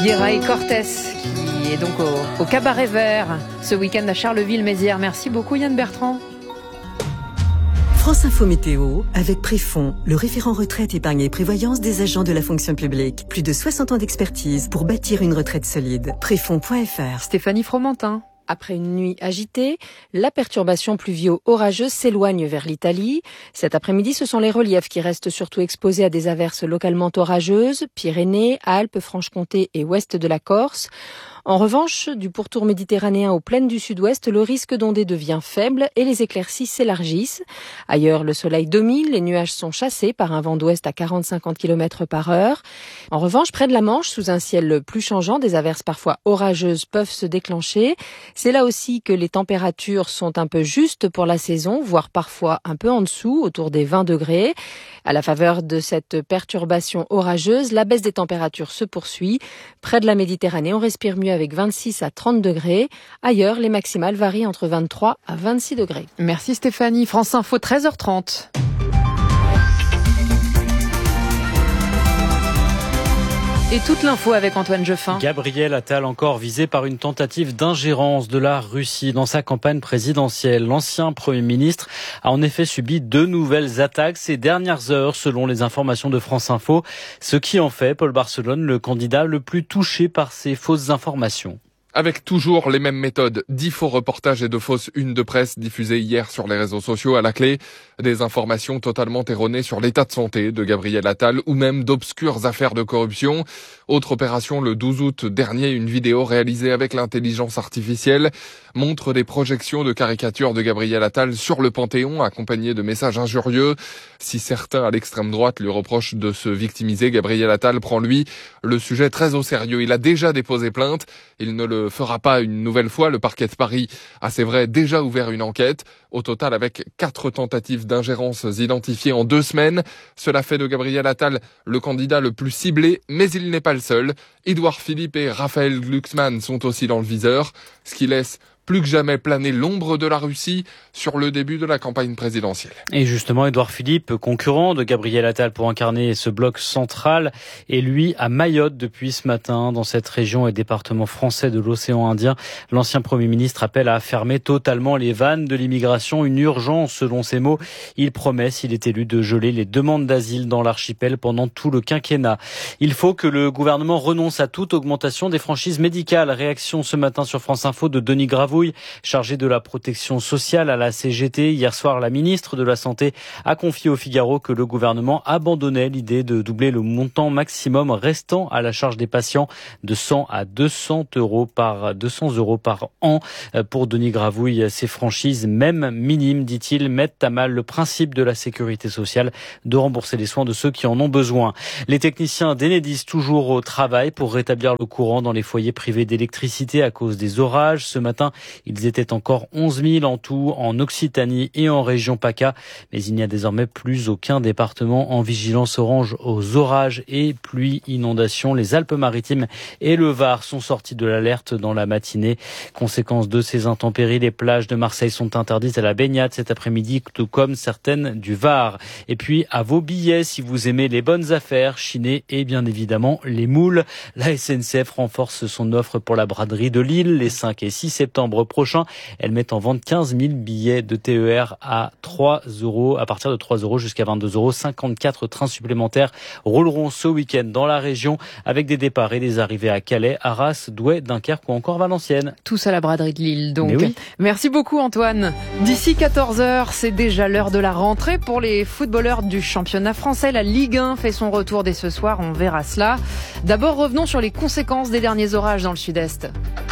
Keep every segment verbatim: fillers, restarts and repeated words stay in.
Guéra et Cortés qui est donc au, au Cabaret Vert ce week-end à Charleville-Mézières. Merci beaucoup Yann Bertrand. France Info Météo avec Préfond, le référent retraite, épargne et prévoyance des agents de la fonction publique. Plus de soixante ans d'expertise pour bâtir une retraite solide. Préfond point F R. Stéphanie Fromentin. Après une nuit agitée, la perturbation pluvio-orageuse s'éloigne vers l'Italie. Cet après-midi, ce sont les reliefs qui restent surtout exposés à des averses localement orageuses, Pyrénées, Alpes, Franche-Comté et ouest de la Corse. En revanche, du pourtour méditerranéen aux plaines du sud-ouest, le risque d'ondée devient faible et les éclaircies s'élargissent. Ailleurs, le soleil domine, les nuages sont chassés par un vent d'ouest à quarante à cinquante kilomètres par heure. En revanche, près de la Manche, sous un ciel plus changeant, des averses parfois orageuses peuvent se déclencher. C'est là aussi que les températures sont un peu justes pour la saison, voire parfois un peu en dessous, autour des vingt degrés. À la faveur de cette perturbation orageuse, la baisse des températures se poursuit. Près de la Méditerranée, on respire mieux avec vingt-six à trente degrés. Ailleurs, les maximales varient entre vingt-trois à vingt-six degrés. Merci Stéphanie. France Info, treize heures trente. Et toute l'info avec Antoine Jeffin. Gabriel Attal encore visé par une tentative d'ingérence de la Russie dans sa campagne présidentielle. L'ancien Premier ministre a en effet subi deux nouvelles attaques ces dernières heures selon les informations de France Info, ce qui en fait Paul Barcelone le candidat le plus touché par ces fausses informations. Avec toujours les mêmes méthodes, dix faux reportages et de fausses unes de presse diffusées hier sur les réseaux sociaux à la clé, des informations totalement erronées sur l'état de santé de Gabriel Attal ou même d'obscures affaires de corruption. Autre opération, le douze août dernier, une vidéo réalisée avec l'intelligence artificielle montre des projections de caricatures de Gabriel Attal sur le Panthéon accompagnées de messages injurieux. Si certains à l'extrême droite lui reprochent de se victimiser, Gabriel Attal prend lui le sujet très au sérieux. Il a déjà déposé plainte, il ne le fera pas une nouvelle fois. Le parquet de Paris a, c'est vrai, déjà ouvert une enquête. Au total, avec quatre tentatives d'ingérence identifiées en deux semaines. Cela fait de Gabriel Attal le candidat le plus ciblé, mais il n'est pas le seul. Édouard Philippe et Raphaël Glucksmann sont aussi dans le viseur, ce qui laisse plus que jamais planer l'ombre de la Russie sur le début de la campagne présidentielle. Et justement, Édouard Philippe, concurrent de Gabriel Attal pour incarner ce bloc central, est lui à Mayotte depuis ce matin, dans cette région et département français de l'océan Indien. L'ancien Premier ministre appelle à fermer totalement les vannes de l'immigration, une urgence selon ses mots. Il promet, s'il est élu, de geler les demandes d'asile dans l'archipel pendant tout le quinquennat. Il faut que le gouvernement renonce à toute augmentation des franchises médicales. Réaction ce matin sur France Info de Denis Gravouille, chargé de la protection sociale à la C G T. Hier soir, la ministre de la Santé a confié au Figaro que le gouvernement abandonnait l'idée de doubler le montant maximum restant à la charge des patients de cent à deux cents euros par, deux cents euros par an. Pour Denis Gravouille, ces franchises, même minimes, dit-il, mettent à mal le principe de la sécurité sociale de rembourser les soins de ceux qui en ont besoin. Les techniciens d'Enedis toujours au travail pour rétablir le courant dans les foyers privés d'électricité à cause des orages. Ce matin, ils étaient encore onze mille en tout en Occitanie et en région PACA. Mais il n'y a désormais plus aucun département en vigilance orange aux orages et pluies, inondations. Les Alpes-Maritimes et le Var sont sortis de l'alerte dans la matinée. Conséquence de ces intempéries, les plages de Marseille sont interdites à la baignade cet après-midi, tout comme certaines du Var. Et puis, à vos billets, si vous aimez les bonnes affaires, Chiné et bien évidemment les moules. La S N C F renforce son offre pour la braderie de Lille les cinq et six septembre prochain. Elle met en vente quinze mille billets de T E R à trois euros, à partir de trois euros jusqu'à vingt-deux euros. cinquante-quatre trains supplémentaires rouleront ce week-end dans la région avec des départs et des arrivées à Calais, Arras, Douai, Dunkerque ou encore Valenciennes. Tous à la braderie de Lille, donc. Oui. Merci beaucoup, Antoine. D'ici quatorze heures, c'est déjà l'heure de la rentrée pour les footballeurs du championnat français. La Ligue un fait son retour dès ce soir, on verra cela. D'abord, revenons sur les conséquences des derniers orages dans le sud-est.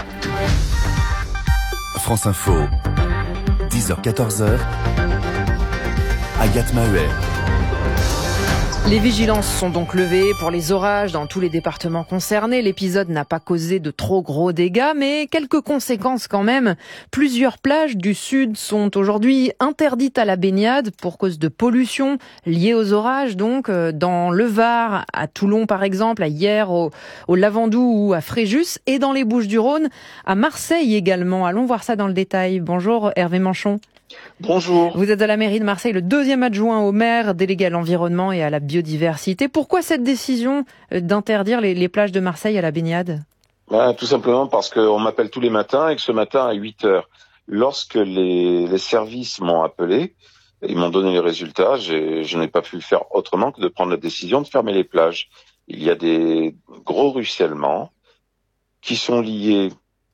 France Info, dix heures quatorze heures, Agathe Maheuer. Les vigilances sont donc levées pour les orages dans tous les départements concernés. L'épisode n'a pas causé de trop gros dégâts, mais quelques conséquences quand même. Plusieurs plages du sud sont aujourd'hui interdites à la baignade pour cause de pollution liée aux orages. Donc, dans le Var, à Toulon par exemple, à Hyères, au, au Lavandou ou à Fréjus, et dans les Bouches-du-Rhône, à Marseille également. Allons voir ça dans le détail. Bonjour Hervé Manchon. Bonjour. Vous êtes à la mairie de Marseille, le deuxième adjoint au maire, délégué à l'environnement et à la biodiversité. Pourquoi cette décision d'interdire les, les plages de Marseille à la baignade ? Ben, tout simplement parce qu'on m'appelle tous les matins et que ce matin à huit heures, lorsque les, les services m'ont appelé, ils m'ont donné les résultats, j'ai, je n'ai pas pu faire autrement que de prendre la décision de fermer les plages. Il y a des gros ruissellements qui sont liés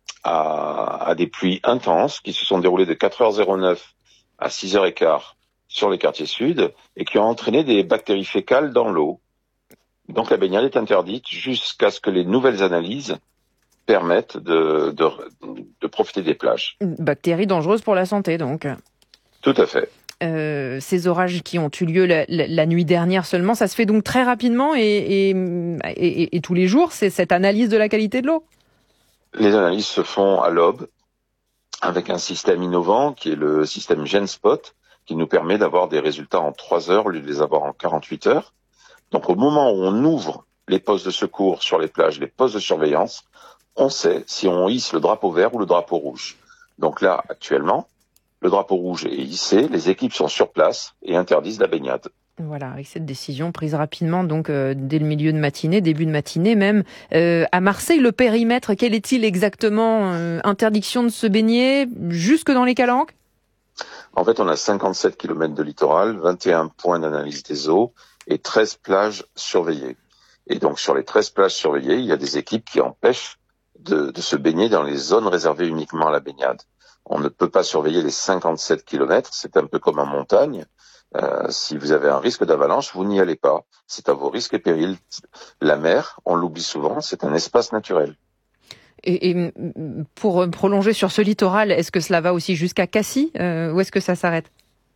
à, à des pluies intenses qui se sont déroulées de quatre heures neuf à six heures quinze sur les quartiers sud et qui ont entraîné des bactéries fécales dans l'eau. Donc la baignade est interdite jusqu'à ce que les nouvelles analyses permettent de, de, de profiter des plages. Bactéries dangereuses pour la santé, donc. Tout à fait. Euh, ces orages qui ont eu lieu la, la, la nuit dernière seulement, ça se fait donc très rapidement et, et, et, et, et tous les jours, c'est cette analyse de la qualité de l'eau ? Les analyses se font à l'aube avec un système innovant qui est le système GenSpot qui nous permet d'avoir des résultats en trois heures au lieu de les avoir en quarante-huit heures. Donc au moment où on ouvre les postes de secours sur les plages, les postes de surveillance, on sait si on hisse le drapeau vert ou le drapeau rouge. Donc là, actuellement, le drapeau rouge est hissé, les équipes sont sur place et interdisent la baignade. Voilà, avec cette décision prise rapidement, donc euh, dès le milieu de matinée, début de matinée même. Euh, à Marseille, le périmètre, quel est-il exactement ? euh, Interdiction de se baigner jusque dans les calanques ? En fait, on a cinquante-sept kilomètres de littoral, vingt et un points d'analyse des eaux et treize plages surveillées. Et donc sur les treize plages surveillées, il y a des équipes qui empêchent de, de se baigner dans les zones réservées uniquement à la baignade. On ne peut pas surveiller les cinquante-sept kilomètres, c'est un peu comme en montagne. Euh, si vous avez un risque d'avalanche, vous n'y allez pas. C'est à vos risques et périls. La mer, on l'oublie souvent, c'est un espace naturel. Et, et pour prolonger sur ce littoral, est-ce que cela va aussi jusqu'à Cassis euh, ou est-ce que ça s'arrête ?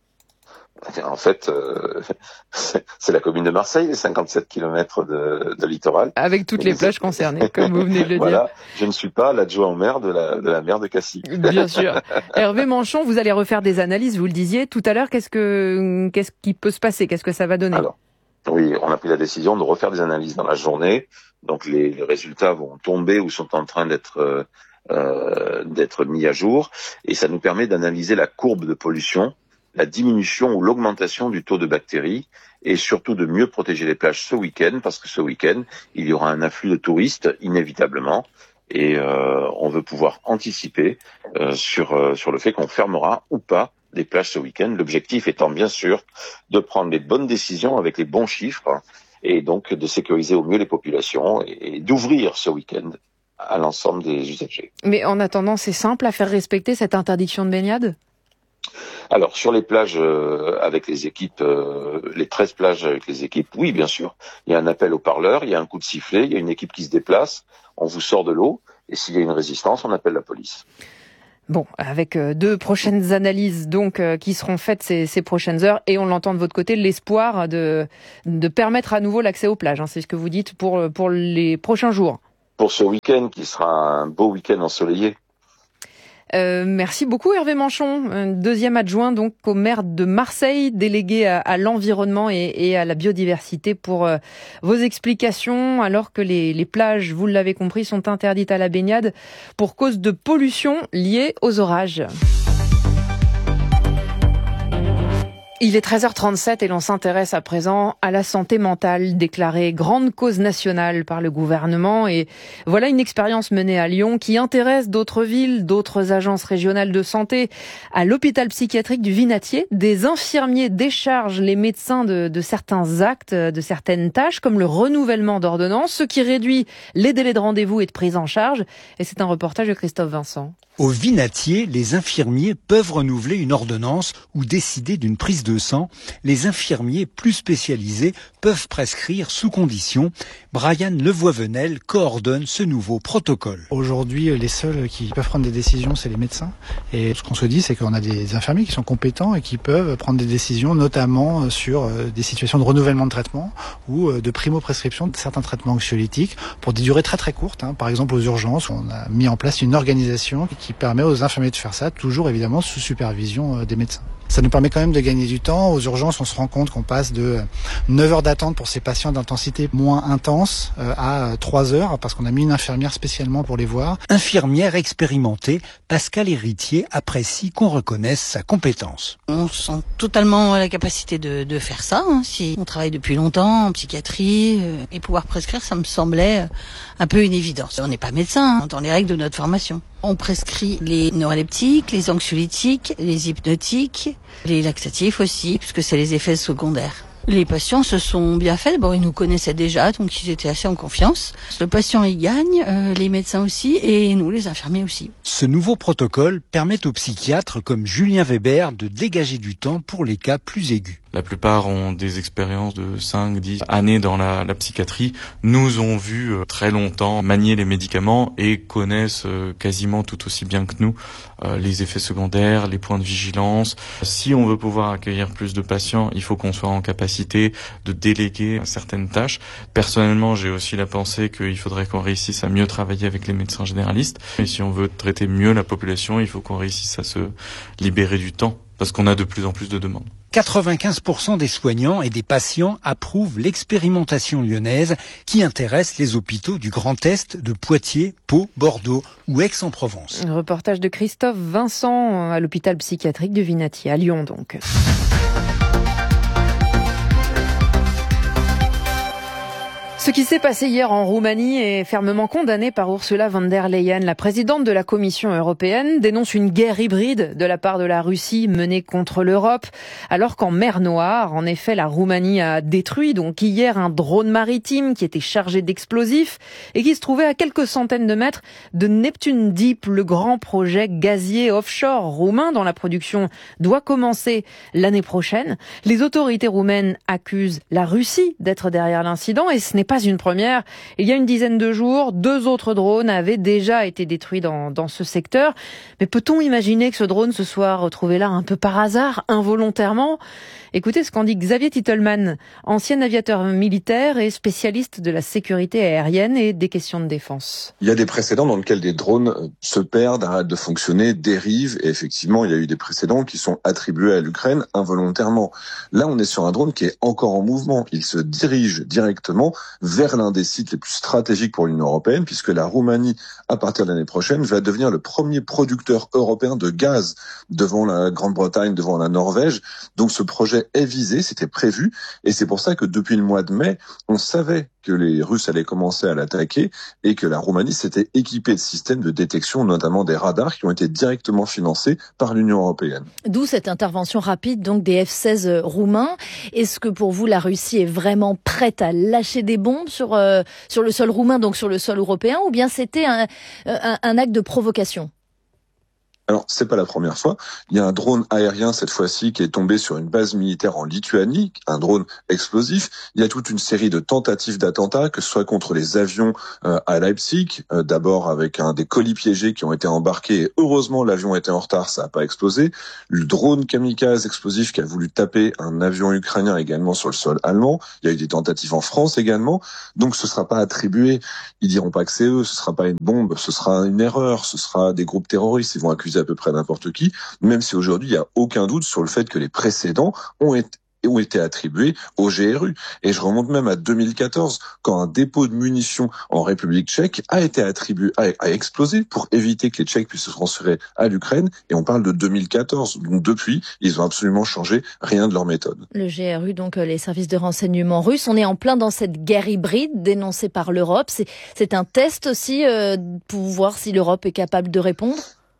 En fait, euh, c'est la commune de Marseille, les cinquante-sept kilomètres de, de littoral. Avec toutes les plages concernées, comme vous venez de le voilà, dire. Je ne suis pas l'adjoint au maire de la, de la mer de Cassis. Bien sûr. Hervé Manchon, vous allez refaire des analyses, vous le disiez tout à l'heure. Qu'est-ce que, qu'est-ce qui peut se passer ? Qu'est-ce que ça va donner ? Alors, oui, on a pris la décision de refaire des analyses dans la journée. Donc les, les résultats vont tomber ou sont en train d'être euh, euh, d'être mis à jour. Et ça nous permet d'analyser la courbe de pollution, la diminution ou l'augmentation du taux de bactéries et surtout de mieux protéger les plages ce week-end parce que ce week-end, il y aura un afflux de touristes inévitablement et euh, on veut pouvoir anticiper euh, sur, euh, sur le fait qu'on fermera ou pas des plages ce week-end. L'objectif étant bien sûr de prendre les bonnes décisions avec les bons chiffres et donc de sécuriser au mieux les populations et, et d'ouvrir ce week-end à l'ensemble des usagers. Mais en attendant, c'est simple à faire respecter cette interdiction de baignade ? Alors, sur les plages euh, avec les équipes, euh, les treize plages avec les équipes, oui, bien sûr. Il y a un appel au parleur, il y a un coup de sifflet, il y a une équipe qui se déplace, on vous sort de l'eau, et s'il y a une résistance, on appelle la police. Bon, avec deux prochaines analyses donc euh, qui seront faites ces, ces prochaines heures, et on l'entend de votre côté, l'espoir de, de permettre à nouveau l'accès aux plages. Hein, c'est ce que vous dites pour, pour les prochains jours. Pour ce week-end, qui sera un beau week-end ensoleillé. Euh, merci beaucoup Hervé Manchon, deuxième adjoint donc au maire de Marseille, délégué à, à l'environnement et, et à la biodiversité pour euh, vos explications, alors que les, les plages, vous l'avez compris, sont interdites à la baignade pour cause de pollution liée aux orages. Il est treize heures trente-sept et l'on s'intéresse à présent à la santé mentale, déclarée grande cause nationale par le gouvernement. Et voilà une expérience menée à Lyon qui intéresse d'autres villes, d'autres agences régionales de santé. À l'hôpital psychiatrique du Vinatier, des infirmiers déchargent les médecins de, de certains actes, de certaines tâches, comme le renouvellement d'ordonnances, ce qui réduit les délais de rendez-vous et de prise en charge. Et c'est un reportage de Christophe Vincent. Au Vinatier, les infirmiers peuvent renouveler une ordonnance ou décider d'une prise de sang. Les infirmiers plus spécialisés peuvent prescrire sous condition. Brian Levoivenel coordonne ce nouveau protocole. Aujourd'hui, les seuls qui peuvent prendre des décisions, c'est les médecins. Et ce qu'on se dit, c'est qu'on a des infirmiers qui sont compétents et qui peuvent prendre des décisions, notamment sur des situations de renouvellement de traitement ou de primo-prescription de certains traitements anxiolytiques pour des durées très très courtes. Par exemple, aux urgences, on a mis en place une organisation qui permet aux infirmiers de faire ça, toujours évidemment sous supervision des médecins. Ça nous permet quand même de gagner du temps. Aux urgences, on se rend compte qu'on passe de neuf heures d'attente pour ces patients d'intensité moins intense à trois heures parce qu'on a mis une infirmière spécialement pour les voir. Infirmière expérimentée, Pascal Héritier apprécie qu'on reconnaisse sa compétence. On sent totalement la capacité de, de faire ça. Hein. Si on travaille depuis longtemps en psychiatrie euh, et pouvoir prescrire, ça me semblait un peu une évidence. On n'est pas médecin, hein, dans les règles de notre formation. On prescrit les neuroleptiques, les anxiolytiques, les hypnotiques, les laxatifs aussi, puisque c'est les effets secondaires. Les patients se sont bien faits, bon, ils nous connaissaient déjà, donc ils étaient assez en confiance. Le patient y gagne, euh, les médecins aussi, et nous, les infirmiers aussi. Ce nouveau protocole permet aux psychiatres comme Julien Weber de dégager du temps pour les cas plus aigus. La plupart ont des expériences de cinq dix années dans la, la psychiatrie, nous ont vu euh, très longtemps manier les médicaments et connaissent euh, quasiment tout aussi bien que nous euh, les effets secondaires, les points de vigilance. Si on veut pouvoir accueillir plus de patients, il faut qu'on soit en capacité de déléguer certaines tâches. Personnellement, j'ai aussi la pensée qu'il faudrait qu'on réussisse à mieux travailler avec les médecins généralistes. Et si on veut traiter mieux la population, il faut qu'on réussisse à se libérer du temps, parce qu'on a de plus en plus de demandes. quatre-vingt-quinze pour cent des soignants et des patients approuvent l'expérimentation lyonnaise qui intéresse les hôpitaux du Grand Est, de Poitiers, Pau, Bordeaux ou Aix-en-Provence. Un reportage de Christophe Vincent à l'hôpital psychiatrique de Vinatier, à Lyon donc. Ce qui s'est passé hier en Roumanie est fermement condamné par Ursula von der Leyen. La présidente de la Commission européenne dénonce une guerre hybride de la part de la Russie menée contre l'Europe, alors qu'en mer Noire, en effet, la Roumanie a détruit donc hier un drone maritime qui était chargé d'explosifs et qui se trouvait à quelques centaines de mètres de Neptune Deep, le grand projet gazier offshore roumain dont la production doit commencer l'année prochaine. Les autorités roumaines accusent la Russie d'être derrière l'incident et ce n'est pas une première. Il y a une dizaine de jours, deux autres drones avaient déjà été détruits dans, dans ce secteur. Mais peut-on imaginer que ce drone se soit retrouvé là un peu par hasard, involontairement ? Écoutez ce qu'en dit Xavier Titelman, ancien aviateur militaire et spécialiste de la sécurité aérienne et des questions de défense. Il y a des précédents dans lesquels des drones se perdent, arrêtent de fonctionner, dérivent. Et effectivement, il y a eu des précédents qui sont attribués à l'Ukraine involontairement. Là, on est sur un drone qui est encore en mouvement. Il se dirige directement vers l'un des sites les plus stratégiques pour l'Union européenne, puisque la Roumanie, à partir de l'année prochaine, va devenir le premier producteur européen de gaz devant la Grande-Bretagne, devant la Norvège. Donc ce projet est visé, c'était prévu, et c'est pour ça que depuis le mois de mai, on savait que les Russes allaient commencer à l'attaquer et que la Roumanie s'était équipée de systèmes de détection, notamment des radars qui ont été directement financés par l'Union européenne. D'où cette intervention rapide donc des F seize roumains. Est-ce que pour vous la Russie est vraiment prête à lâcher des bombes sur euh, sur le sol roumain, donc sur le sol européen, ou bien c'était un, un, un acte de provocation ? Alors, c'est pas la première fois. Il y a un drone aérien, cette fois-ci, qui est tombé sur une base militaire en Lituanie, un drone explosif. Il y a toute une série de tentatives d'attentats, que ce soit contre les avions euh, à Leipzig, euh, d'abord avec un des colis piégés qui ont été embarqués, et heureusement, l'avion était en retard, ça n'a pas explosé. Le drone kamikaze explosif qui a voulu taper un avion ukrainien également sur le sol allemand. Il y a eu des tentatives en France également. Donc, ce sera pas attribué. Ils diront pas que c'est eux, ce sera pas une bombe, ce sera une erreur, ce sera des groupes terroristes. Ils vont accuser à peu près n'importe qui, même si aujourd'hui il n'y a aucun doute sur le fait que les précédents ont été ont été attribués au G R U. Et je remonte même à deux mille quatorze, quand un dépôt de munitions en République tchèque a été attribué, a, a explosé pour éviter que les Tchèques puissent se transférer à l'Ukraine. Et on parle de deux mille quatorze. Donc depuis, ils ont absolument changé rien de leur méthode. Le G R U, donc les services de renseignement russes, on est en plein dans cette guerre hybride dénoncée par l'Europe. C'est, c'est un test aussi euh, pour voir si l'Europe est capable de répondre ?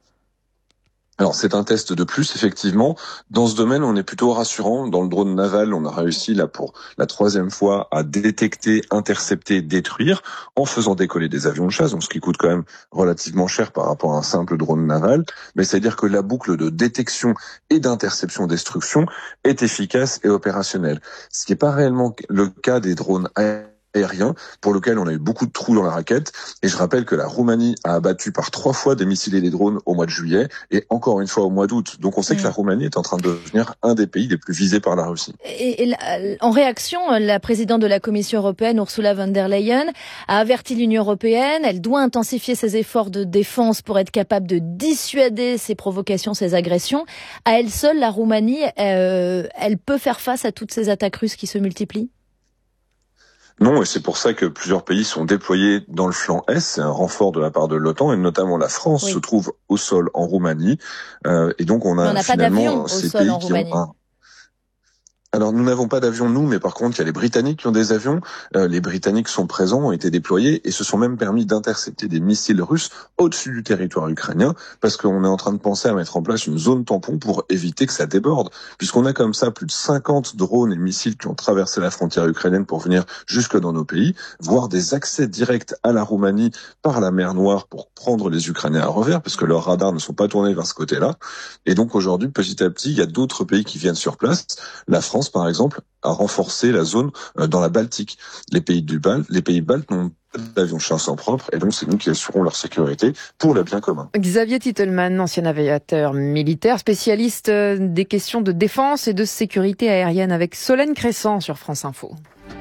Alors c'est un test de plus, effectivement. Dans ce domaine, on est plutôt rassurant. Dans le drone naval, on a réussi là pour la troisième fois à détecter, intercepter, détruire en faisant décoller des avions de chasse, donc ce qui coûte quand même relativement cher par rapport à un simple drone naval. Mais c'est-à-dire que la boucle de détection et d'interception-destruction est efficace et opérationnelle. Ce qui n'est pas réellement le cas des drones aériens aérien pour lequel on a eu beaucoup de trous dans la raquette. Et je rappelle que la Roumanie a abattu par trois fois des missiles et des drones au mois de juillet et encore une fois au mois d'août. Donc on sait mmh. que la Roumanie est en train de devenir un des pays les plus visés par la Russie. Et, et en réaction, la présidente de la Commission européenne, Ursula von der Leyen, a averti l'Union européenne. Elle doit intensifier ses efforts de défense pour être capable de dissuader ces provocations, ces agressions. À elle seule, la Roumanie, euh, elle peut faire face à toutes ces attaques russes qui se multiplient ? Non, et c'est pour ça que plusieurs pays sont déployés dans le flanc Est. C'est un renfort de la part de l'OTAN, et notamment la France oui. se trouve au sol en Roumanie. Euh, et donc on a, on n'a finalement pas d'avion au ces sol pays en qui Roumanie. ont un... Alors nous n'avons pas d'avion nous, mais par contre il y a les Britanniques qui ont des avions. Euh, les Britanniques sont présents, ont été déployés et se sont même permis d'intercepter des missiles russes au-dessus du territoire ukrainien, parce qu'on est en train de penser à mettre en place une zone tampon pour éviter que ça déborde, puisqu'on a comme ça plus de cinquante drones et missiles qui ont traversé la frontière ukrainienne pour venir jusque dans nos pays, voire des accès directs à la Roumanie par la mer Noire pour prendre les Ukrainiens à revers, parce que leurs radars ne sont pas tournés vers ce côté-là. Et donc aujourd'hui, petit à petit, il y a d'autres pays qui viennent sur place. La France, par exemple, a renforcé la zone dans la Baltique. Les pays du Bal- les pays baltes n'ont pas d'avions de chasse en propre, et donc c'est nous qui assurons leur sécurité pour le bien commun. Xavier Titelman, ancien aviateur militaire, spécialiste des questions de défense et de sécurité aérienne, avec Solène Crescent sur France Info.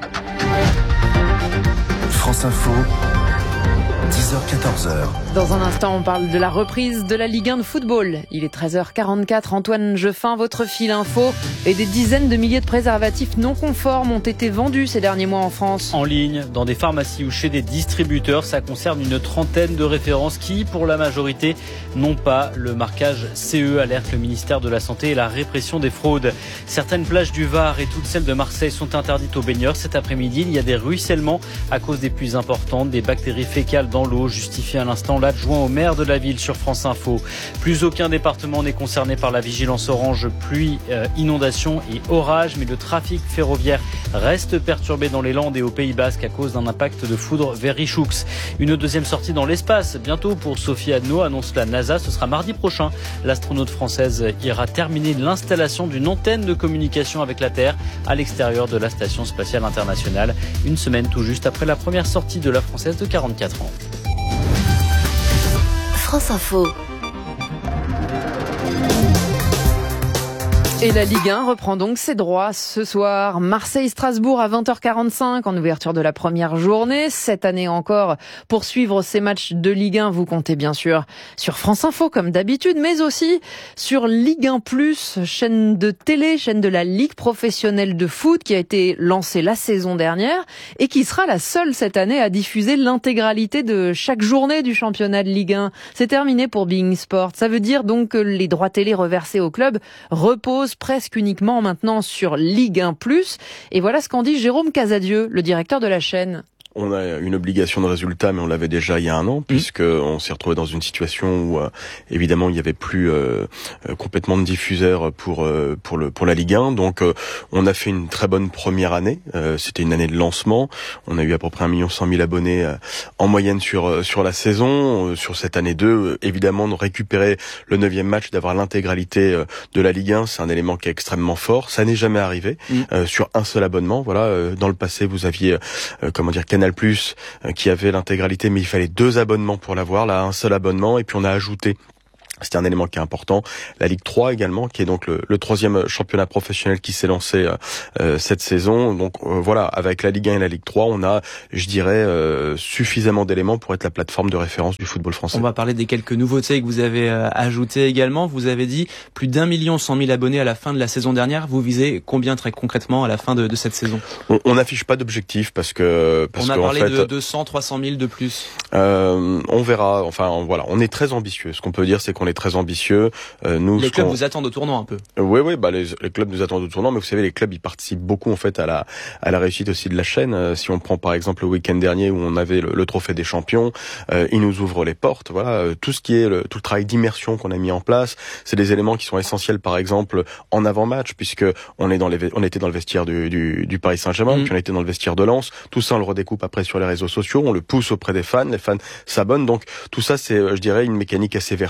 France Info. dix heures quatorze heures. Dans un instant, on parle de la reprise de la Ligue un de football. Il est treize heures quarante-quatre. Antoine Jeffin, votre fil info. Et des dizaines de milliers de préservatifs non conformes ont été vendus ces derniers mois en France. En ligne, dans des pharmacies ou chez des distributeurs, ça concerne une trentaine de références qui, pour la majorité, n'ont pas le marquage C E, alerte le ministère de la Santé et la répression des fraudes. Certaines plages du Var et toutes celles de Marseille sont interdites aux baigneurs. Cet après-midi, il y a des ruissellements à cause des pluies importantes, des bactéries fécales dans l'eau, justifie à l'instant l'adjoint au maire de la ville sur France Info. Plus aucun département n'est concerné par la vigilance orange pluie, euh, inondation et orage, mais le trafic ferroviaire reste perturbé dans les Landes et au Pays Basque à cause d'un impact de foudre vers Richoux. Une deuxième sortie dans l'espace bientôt pour Sophie Adno, annonce la NASA. Ce sera mardi prochain. L'astronaute française ira terminer l'installation d'une antenne de communication avec la Terre à l'extérieur de la Station spatiale internationale. Une semaine tout juste après la première sortie de la Française de quarante-quatre ans. France Info. Et la Ligue un reprend donc ses droits ce soir. Marseille-Strasbourg à vingt heures quarante-cinq en ouverture de la première journée. Cette année encore, pour suivre ces matchs de Ligue un, vous comptez bien sûr sur France Info comme d'habitude, mais aussi sur Ligue un plus, chaîne de télé, chaîne de la Ligue professionnelle de foot qui a été lancée la saison dernière et qui sera la seule cette année à diffuser l'intégralité de chaque journée du championnat de Ligue un. C'est terminé pour Bein Sport. Ça veut dire donc que les droits télé reversés au club reposent presque uniquement maintenant sur Ligue un plus. Et voilà ce qu'en dit Jérôme Casadieu, le directeur de la chaîne. On a une obligation de résultat, mais on l'avait déjà il y a un an, puisque on s'est retrouvé dans une situation où, euh, évidemment, il y avait plus euh, complètement de diffuseurs pour euh, pour le pour la Ligue un. Donc, euh, on a fait une très bonne première année. Euh, c'était une année de lancement. On a eu à peu près un million cent mille abonnés euh, en moyenne sur euh, sur la saison. Euh, sur cette année deux, euh, évidemment, de récupérer le neuvième match, d'avoir l'intégralité euh, de la Ligue un, c'est un élément qui est extrêmement fort. Ça n'est jamais arrivé mmh. euh, sur un seul abonnement. Voilà. Euh, dans le passé, vous aviez euh, comment dire Canal Plus euh, qui avait l'intégralité, mais il fallait deux abonnements pour l'avoir. Là, un seul abonnement, et puis on a ajouté, c'était un élément qui est important, la Ligue trois également, qui est donc le, le troisième championnat professionnel qui s'est lancé euh, cette saison. Donc euh, voilà, avec la Ligue un et la Ligue trois, on a, je dirais, euh, suffisamment d'éléments pour être la plateforme de référence du football français. On va parler des quelques nouveautés que vous avez euh, ajoutées également. Vous avez dit plus d'un million cent mille abonnés à la fin de la saison dernière. Vous visez combien très concrètement à la fin de, de cette saison? On n'affiche pas d'objectif parce que parce on a que, parlé en fait, de deux cents, trois cent mille de plus. Euh, on verra. Enfin voilà, on est très ambitieux. Ce qu'on peut dire, c'est qu'on est très ambitieux. Euh, nous, les clubs vous attendent au tournant un peu. Euh, oui, oui, bah les, les clubs nous attendent au tournant, mais vous savez, les clubs ils participent beaucoup en fait à la à la réussite aussi de la chaîne. Euh, si on prend par exemple le week-end dernier où on avait le, le trophée des champions, euh, ils nous ouvrent les portes. Voilà, euh, tout ce qui est le, tout le travail d'immersion qu'on a mis en place, c'est des éléments qui sont essentiels. Par exemple, en avant-match, puisque on est dans les, on était dans le vestiaire du, du, du Paris Saint-Germain, mmh. puis on était dans le vestiaire de Lens. Tout ça, on le redécoupe après sur les réseaux sociaux, on le pousse auprès des fans, les fans s'abonnent. Donc tout ça, c'est, je dirais, une mécanique assez vertueuse.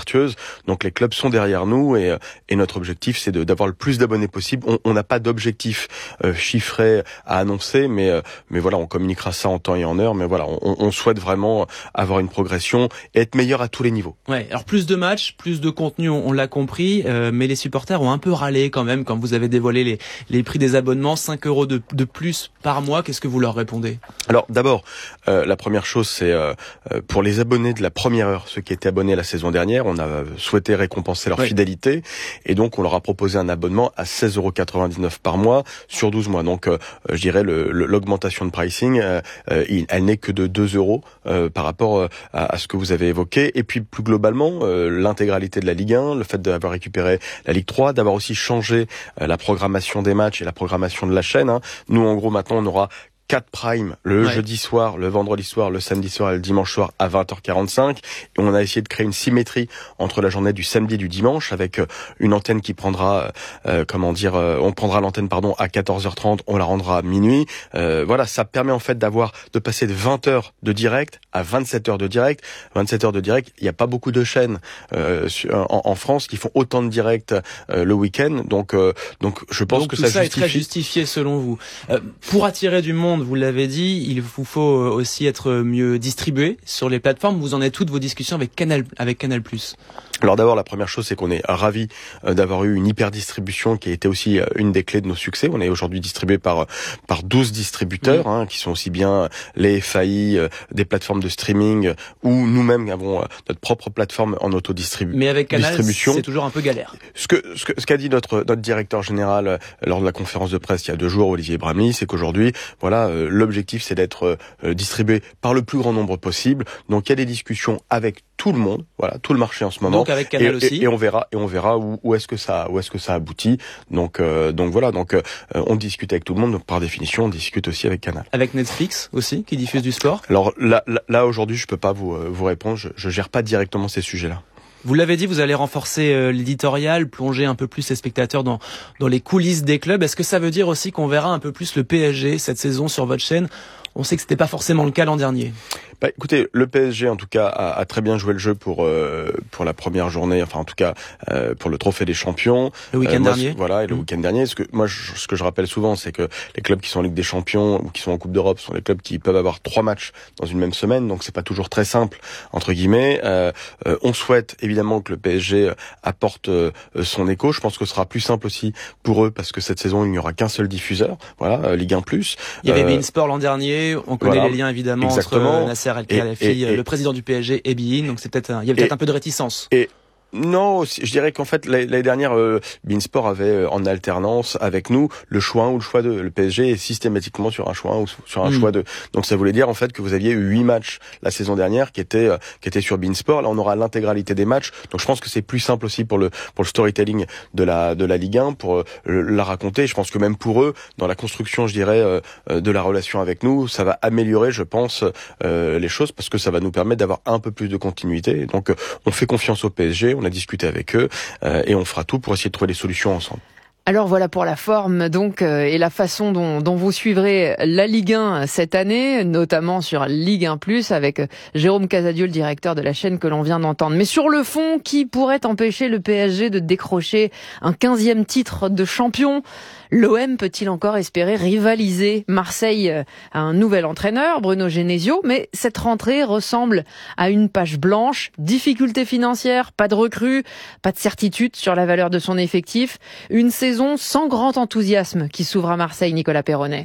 donc les clubs sont derrière nous et, et notre objectif c'est de, d'avoir le plus d'abonnés possible. On n'a pas d'objectif euh, chiffré à annoncer, mais euh, mais voilà, on communiquera ça en temps et en heure. Mais voilà, on, on souhaite vraiment avoir une progression et être meilleur à tous les niveaux. Ouais, alors plus de matchs, plus de contenu, on, on l'a compris, euh, mais les supporters ont un peu râlé quand même quand vous avez dévoilé les les prix des abonnements, cinq euros de, de plus par mois. Qu'est-ce que vous leur répondez? Alors d'abord, euh, la première chose, c'est euh, pour les abonnés de la première heure, ceux qui étaient abonnés la saison dernière, on a souhaité récompenser leur oui. fidélité, et donc on leur a proposé un abonnement à seize euros quatre-vingt-dix-neuf par mois sur douze mois. Donc euh, je dirais le, le, l'augmentation de pricing, euh, euh, elle n'est que de deux euros euh, par rapport à, à ce que vous avez évoqué. Et puis plus globalement, euh, l'intégralité de la Ligue un, le fait d'avoir récupéré la Ligue trois, d'avoir aussi changé euh, la programmation des matchs et la programmation de la chaîne. Hein. Nous, en gros, maintenant, on aura quatre primes le ouais. jeudi soir, le vendredi soir, le samedi soir et le dimanche soir à vingt heures quarante-cinq. Et on a essayé de créer une symétrie entre la journée du samedi et du dimanche avec une antenne qui prendra, euh, comment dire, euh, on prendra l'antenne pardon à quatorze heures trente, on la rendra à minuit. Euh, voilà, ça permet en fait d'avoir de passer de vingt heures de direct à vingt-sept heures de direct. vingt-sept heures de direct, il n'y a pas beaucoup de chaînes euh, en, en France qui font autant de direct euh, le week-end. Donc, euh, donc je pense donc, que tout ça, ça justifie. est très justifié selon vous. Euh, pour attirer du monde, vous l'avez dit, il vous faut aussi être mieux distribué sur les plateformes. Vous en êtes toutes vos discussions avec Canal, avec Canal+. Alors d'abord, la première chose, c'est qu'on est ravis d'avoir eu une hyper-distribution qui a été aussi une des clés de nos succès. On est aujourd'hui distribué par par douze distributeurs, mmh. hein, qui sont aussi bien les F A I, des plateformes de streaming, ou nous-mêmes avons notre propre plateforme en autodistribution. Mais avec Canal, c'est toujours un peu galère. Ce que ce que ce qu'a dit notre notre directeur général lors de la conférence de presse il y a deux jours, Olivier Bramley, c'est qu'aujourd'hui, voilà, euh, l'objectif c'est d'être euh, distribué par le plus grand nombre possible. Donc il y a des discussions avec tout le monde, voilà, tout le marché en ce moment. Donc avec Canal et, aussi. Et, et on verra, et on verra où, où est-ce que ça, où est-ce que ça aboutit. Donc, euh, donc voilà, donc euh, on discute avec tout le monde. Donc par définition, on discute aussi avec Canal. Avec Netflix aussi, qui diffuse du sport. Alors là, là, là aujourd'hui, je peux pas vous euh, vous répondre. Je, je gère pas directement ces sujets-là. Vous l'avez dit, vous allez renforcer euh, l'éditorial, plonger un peu plus les spectateurs dans dans les coulisses des clubs. Est-ce que ça veut dire aussi qu'on verra un peu plus le P S G cette saison sur votre chaîne? On sait que c'était pas forcément le cas l'an dernier. Bah, écoutez, le P S G en tout cas a, a très bien joué le jeu pour euh, pour la première journée, enfin en tout cas euh, pour le Trophée des Champions. Le week-end euh, moi, dernier. Voilà, et le mmh. week-end dernier. Ce que moi, je, ce que je rappelle souvent, c'est que les clubs qui sont en Ligue des Champions ou qui sont en Coupe d'Europe sont les clubs qui peuvent avoir trois matchs dans une même semaine, donc c'est pas toujours très simple entre guillemets. Euh, euh, on souhaite évidemment que le P S G apporte euh, son écho. Je pense que ce sera plus simple aussi pour eux parce que cette saison il n'y aura qu'un seul diffuseur. Voilà, euh, Ligue un plus. Il y avait euh, beIN Sport l'an dernier. On connaît voilà. les liens évidemment Exactement. entre Nasser El-Khelaifi, le président du P S G, et beIN. Donc c'est peut-être, un, il y a peut-être et, un peu de réticence. Et non, je dirais qu'en fait l'année dernière, euh, beIN Sport avait euh, en alternance avec nous le choix un ou le choix deux. Le P S G est systématiquement sur un choix un ou sur un mmh. choix deux. Donc ça voulait dire en fait que vous aviez eu huit matchs la saison dernière qui étaient euh, qui étaient sur beIN Sport. Là on aura l'intégralité des matchs. Donc je pense que c'est plus simple aussi pour le pour le storytelling de la de la Ligue un pour euh, la raconter. Je pense que même pour eux dans la construction, je dirais euh, de la relation avec nous, ça va améliorer, je pense, euh, les choses parce que ça va nous permettre d'avoir un peu plus de continuité. Donc euh, on fait confiance au P S G. On a discuté avec eux euh, et on fera tout pour essayer de trouver des solutions ensemble. Alors voilà pour la forme donc euh, et la façon dont, dont vous suivrez la Ligue un cette année, notamment sur Ligue un plus avec Jérôme Casadieu, le directeur de la chaîne que l'on vient d'entendre. Mais sur le fond, qui pourrait empêcher le P S G de décrocher un quinzième titre de champion? L'O M peut-il encore espérer rivaliser? Marseille a un nouvel entraîneur, Bruno Genesio, mais cette rentrée ressemble à une page blanche. Difficultés financières, pas de recrues, pas de certitude sur la valeur de son effectif. Une saison sans grand enthousiasme qui s'ouvre à Marseille, Nicolas Perronnet.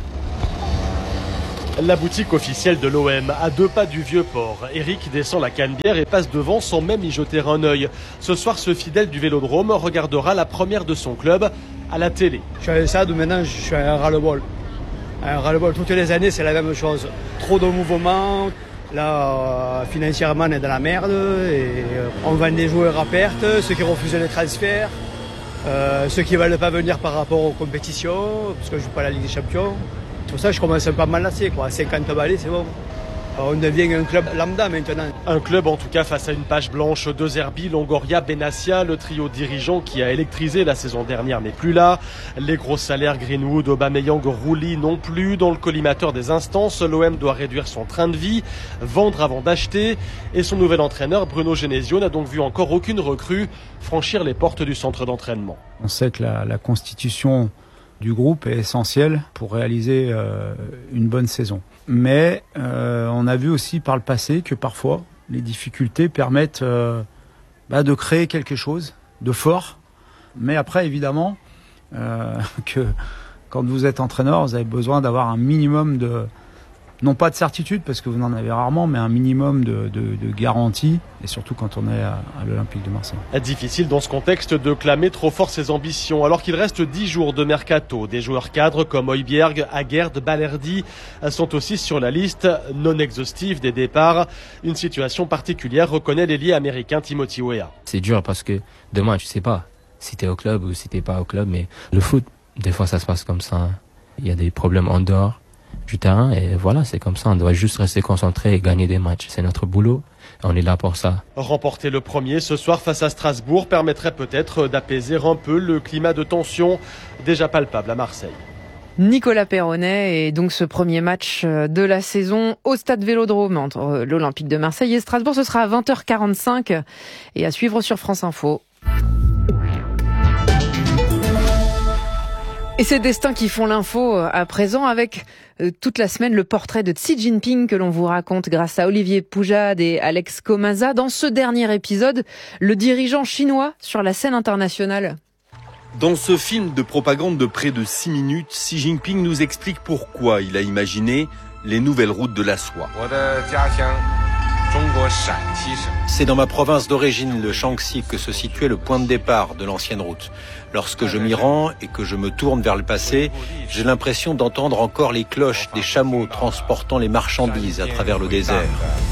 La boutique officielle de l'O M, à deux pas du Vieux-Port. Eric descend la Canebière et passe devant sans même y jeter un œil. Ce soir, ce fidèle du Vélodrome regardera la première de son club à la télé. Je suis à un stade où maintenant je suis un ras-le-bol. Un ras-le-bol. Toutes les années, c'est la même chose. Trop de mouvements. Là, financièrement, on est dans la merde. Et on vend des joueurs à perte, ceux qui refusent les transferts, euh, ceux qui ne veulent pas venir par rapport aux compétitions, parce que je ne joue pas la Ligue des Champions. Pour ça, je commence un peu à m'enlacer, quoi. cinquante balais, c'est bon. On devient un club lambda maintenant. Un club en tout cas face à une page blanche. De Zerbi, Longoria, Benassia, le trio dirigeant qui a électrisé la saison dernière n'est plus là. Les gros salaires Greenwood, Aubameyang, Rouli non plus. Dans le collimateur des instances, l'O M doit réduire son train de vie, vendre avant d'acheter. Et son nouvel entraîneur, Bruno Genesio, n'a donc vu encore aucune recrue franchir les portes du centre d'entraînement. On sait que la, la constitution du groupe est essentielle pour réaliser euh, une bonne saison. Mais euh, on a vu aussi par le passé que parfois les difficultés permettent euh, bah, de créer quelque chose de fort. Mais après, évidemment, euh, que quand vous êtes entraîneur, vous avez besoin d'avoir un minimum de, non pas de certitude, parce que vous en avez rarement, mais un minimum de, de, de garantie, et surtout quand on est à, à l'Olympique de Marseille. Difficile dans ce contexte de clamer trop fort ses ambitions, alors qu'il reste dix jours de mercato. Des joueurs cadres comme Højbjerg, Aguerd, Balerdi sont aussi sur la liste non exhaustive des départs. Une situation particulière, reconnaît l'ailier américain Timothy Weah. C'est dur parce que demain, tu sais pas si t'es au club ou si t'es pas au club, mais le foot, des fois ça se passe comme ça. Il y a des problèmes en dehors du terrain et voilà, c'est comme ça, on doit juste rester concentré et gagner des matchs, c'est notre boulot, on est là pour ça. Remporter le premier ce soir face à Strasbourg permettrait peut-être d'apaiser un peu le climat de tension déjà palpable à Marseille. Nicolas Perronnet et donc ce premier match de la saison au stade Vélodrome entre l'Olympique de Marseille et Strasbourg, ce sera à vingt heures quarante-cinq et à suivre sur France Info. Et ces destins qui font l'info à présent avec euh, toute la semaine le portrait de Xi Jinping que l'on vous raconte grâce à Olivier Poujade et Alex Comaza. Dans ce dernier épisode, le dirigeant chinois sur la scène internationale. Dans ce film de propagande de près de six minutes, Xi Jinping nous explique pourquoi il a imaginé les nouvelles routes de la soie. C'est dans ma province d'origine, le Shaanxi, que se situait le point de départ de l'ancienne route. Lorsque je m'y rends et que je me tourne vers le passé, j'ai l'impression d'entendre encore les cloches des chameaux transportant les marchandises à travers le désert.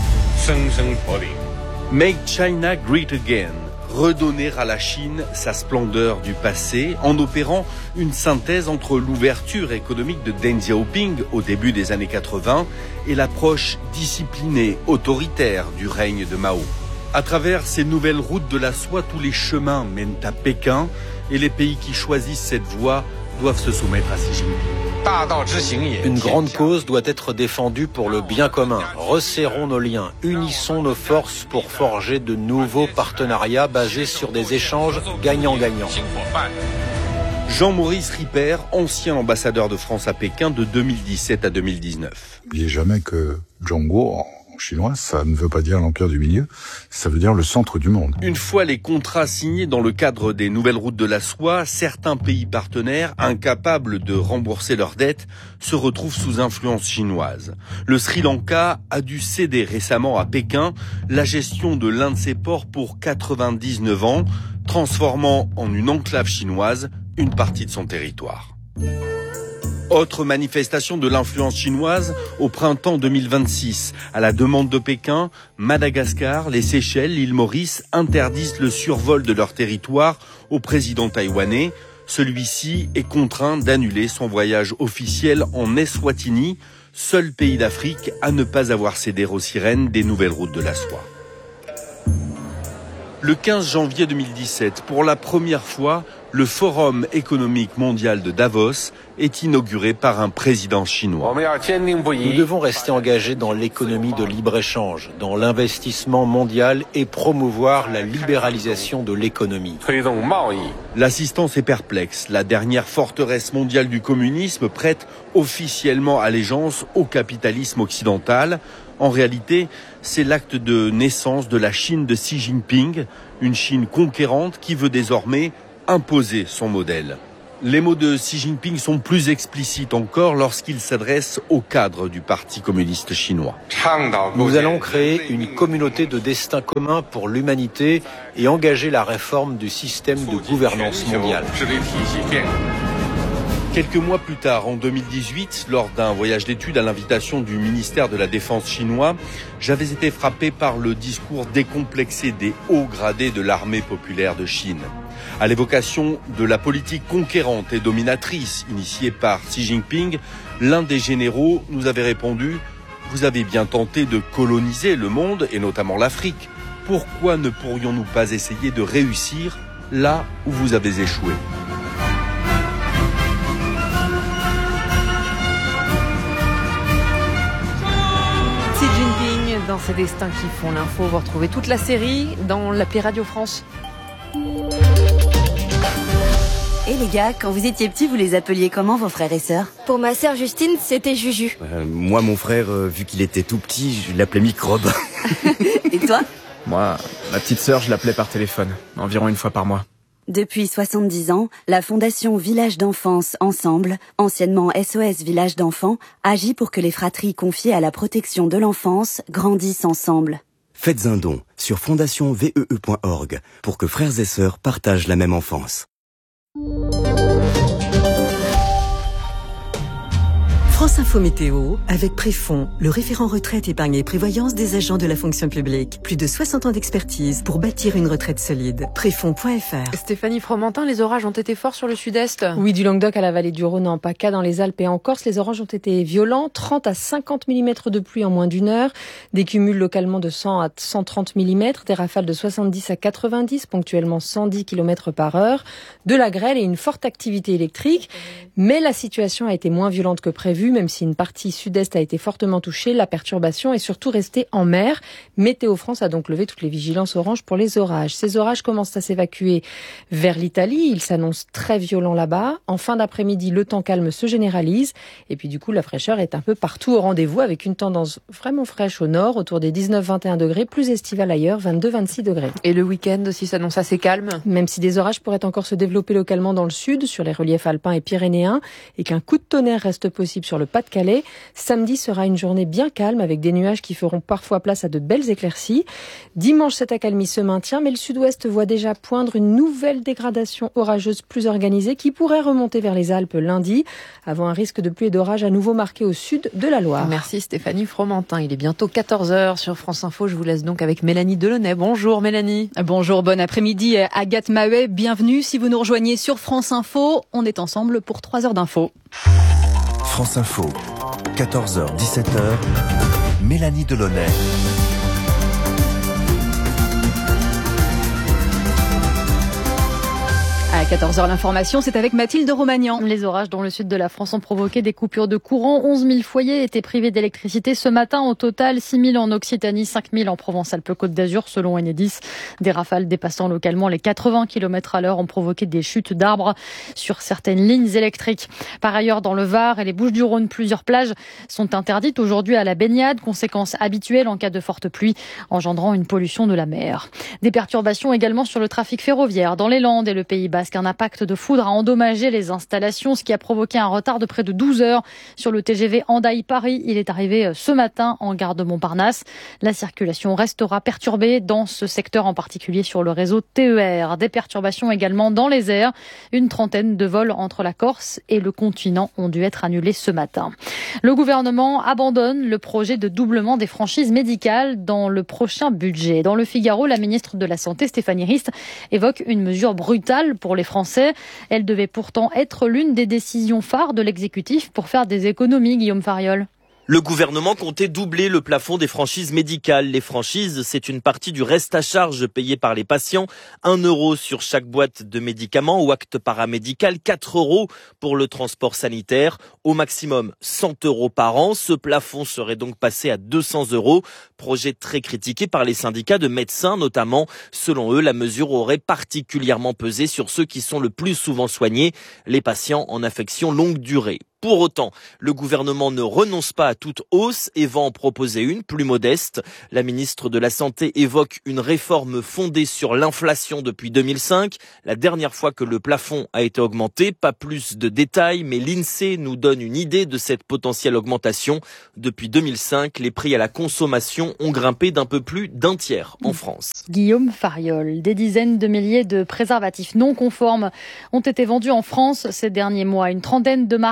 Make China Great Again. Redonner à la Chine sa splendeur du passé en opérant une synthèse entre l'ouverture économique de Deng Xiaoping au début des années quatre-vingts et l'approche disciplinée, autoritaire du règne de Mao. À travers ces nouvelles routes de la soie, tous les chemins mènent à Pékin et les pays qui choisissent cette voie doivent se soumettre à Xi Jinping. Une grande cause doit être défendue pour le bien commun. Resserrons nos liens, unissons nos forces pour forger de nouveaux partenariats basés sur des échanges gagnant-gagnant. Jean-Maurice Ripper, ancien ambassadeur de France à Pékin de deux mille dix-sept à deux mille dix-neuf. N'oubliez jamais que Zhongguo, en chinois, ça ne veut pas dire l'empire du milieu, ça veut dire le centre du monde. Une fois les contrats signés dans le cadre des nouvelles routes de la soie, certains pays partenaires, incapables de rembourser leurs dettes, se retrouvent sous influence chinoise. Le Sri Lanka a dû céder récemment à Pékin la gestion de l'un de ses ports pour quatre-vingt-dix-neuf ans, transformant en une enclave chinoise une partie de son territoire. Autre manifestation de l'influence chinoise au printemps deux mille vingt-six. À la demande de Pékin, Madagascar, les Seychelles, l'île Maurice interdisent le survol de leur territoire au président taïwanais. Celui-ci est contraint d'annuler son voyage officiel en Eswatini, seul pays d'Afrique à ne pas avoir cédé aux sirènes des nouvelles routes de la soie. Le quinze janvier deux mille dix-sept, pour la première fois, le Forum économique mondial de Davos est inauguré par un président chinois. Nous devons rester engagés dans l'économie de libre-échange, dans l'investissement mondial et promouvoir la libéralisation de l'économie. L'assistance est perplexe. La dernière forteresse mondiale du communisme prête officiellement allégeance au capitalisme occidental. En réalité, c'est l'acte de naissance de la Chine de Xi Jinping, une Chine conquérante qui veut désormais imposer son modèle. Les mots de Xi Jinping sont plus explicites encore lorsqu'il s'adresse au cadre du Parti communiste chinois. Nous allons créer une communauté de destin commun pour l'humanité et engager la réforme du système de gouvernance mondiale. Quelques mois plus tard, en deux mille dix-huit, lors d'un voyage d'études à l'invitation du ministère de la Défense chinois, j'avais été frappé par le discours décomplexé des hauts gradés de l'armée populaire de Chine. À l'évocation de la politique conquérante et dominatrice initiée par Xi Jinping, l'un des généraux nous avait répondu « Vous avez bien tenté de coloniser le monde, et notamment l'Afrique. Pourquoi ne pourrions-nous pas essayer de réussir là où vous avez échoué ? Xi Jinping dans Ces destins qui font l'info. Vous retrouvez toute la série dans l'appli Radio France. Et les gars, quand vous étiez petits, vous les appeliez comment vos frères et sœurs ? Pour ma sœur Justine, c'était Juju. Euh, moi, mon frère, euh, vu qu'il était tout petit, je l'appelais Microbe. Et toi ? Moi, ma petite sœur, je l'appelais par téléphone, environ une fois par mois. Depuis soixante-dix ans, la Fondation Village d'Enfance Ensemble, anciennement S O S Village d'Enfants, agit pour que les fratries confiées à la protection de l'enfance grandissent ensemble. Faites un don sur fondation vee point org pour que frères et sœurs partagent la même enfance. France Info Météo, avec Préfond, le référent retraite, épargne et prévoyance des agents de la fonction publique. Plus de soixante ans d'expertise pour bâtir une retraite solide. Préfond point f r. Stéphanie Fromentin, les orages ont été forts sur le sud-est. Oui, du Languedoc à la vallée du Rhône en PACA, dans les Alpes et en Corse, les orages ont été violents. trente à cinquante millimètres de pluie en moins d'une heure. Des cumuls localement de cent à cent trente millimètres. Des rafales de soixante-dix à quatre-vingt-dix, ponctuellement cent dix kilomètres par heure. De la grêle et une forte activité électrique. Mais la situation a été moins violente que prévu. Même si une partie sud-est a été fortement touchée, la perturbation est surtout restée en mer. Météo France a donc levé toutes les vigilances oranges pour les orages. Ces orages commencent à s'évacuer vers l'Italie. Ils s'annoncent très violents là-bas. En fin d'après-midi, le temps calme se généralise. Et puis du coup, la fraîcheur est un peu partout au rendez-vous avec une tendance vraiment fraîche au nord, autour des dix-neuf à vingt et un degrés, plus estivale ailleurs, vingt-deux à vingt-six degrés. Et le week-end aussi s'annonce assez calme. Même si des orages pourraient encore se développer localement dans le sud, sur les reliefs alpins et pyrénéens, et qu'un coup de tonnerre reste possible sur le Pas-de-Calais, samedi sera une journée bien calme avec des nuages qui feront parfois place à de belles éclaircies. Dimanche, cette accalmie se maintient, mais le sud-ouest voit déjà poindre une nouvelle dégradation orageuse plus organisée qui pourrait remonter vers les Alpes lundi, avant un risque de pluie et d'orage à nouveau marqué au sud de la Loire. Merci Stéphanie Fromentin. Il est bientôt quatorze heures sur France Info. Je vous laisse donc avec Mélanie Delaunay. Bonjour Mélanie. Bonjour, bon après-midi. Agathe Maheuet, bienvenue. Si vous nous rejoignez sur France Info, on est ensemble pour trois heures d'info. France Info, quatorze heures dix-sept heures, Mélanie Delaunay. À quatorze heures, l'information, c'est avec Mathilde Romagnan. Les orages dans le sud de la France ont provoqué des coupures de courant. onze mille foyers étaient privés d'électricité ce matin. Au total, six mille en Occitanie, cinq mille en Provence-Alpes-Côte d'Azur, selon Enedis. Des rafales dépassant localement les quatre-vingts kilomètres à l'heure ont provoqué des chutes d'arbres sur certaines lignes électriques. Par ailleurs, dans le Var et les Bouches-du-Rhône, plusieurs plages sont interdites aujourd'hui à la baignade, conséquence habituelle en cas de forte pluie, engendrant une pollution de la mer. Des perturbations également sur le trafic ferroviaire dans les Landes et le Pays Basque. Un impact de foudre a endommagé les installations, ce qui a provoqué un retard de près de douze heures sur le T G V Hendaye-Paris. Il est arrivé ce matin en gare de Montparnasse. La circulation restera perturbée dans ce secteur, en particulier sur le réseau T E R. Des perturbations également dans les airs. Une trentaine de vols entre la Corse et le continent ont dû être annulés ce matin. Le gouvernement abandonne le projet de doublement des franchises médicales dans le prochain budget. Dans le Figaro, la ministre de la Santé, Stéphanie Rist, évoque une mesure brutale pour les Français. Elle devait pourtant être l'une des décisions phares de l'exécutif pour faire des économies, Guillaume Fariol. Le gouvernement comptait doubler le plafond des franchises médicales. Les franchises, c'est une partie du reste à charge payé par les patients. un euro sur chaque boîte de médicaments ou acte paramédical, quatre euros pour le transport sanitaire. Au maximum, cent euros par an. Ce plafond serait donc passé à deux cents euros. Projet très critiqué par les syndicats de médecins notamment. Selon eux, la mesure aurait particulièrement pesé sur ceux qui sont le plus souvent soignés, les patients en affection longue durée. Pour autant, le gouvernement ne renonce pas à toute hausse et va en proposer une plus modeste. La ministre de la Santé évoque une réforme fondée sur l'inflation depuis deux mille cinq, la dernière fois que le plafond a été augmenté. Pas plus de détails, mais l'INSEE nous donne une idée de cette potentielle augmentation. Depuis deux mille cinq, les prix à la consommation ont grimpé d'un peu plus d'un tiers en France. Guillaume Fariol, des dizaines de milliers de préservatifs non conformes ont été vendus en France ces derniers mois. Une trentaine de marques sont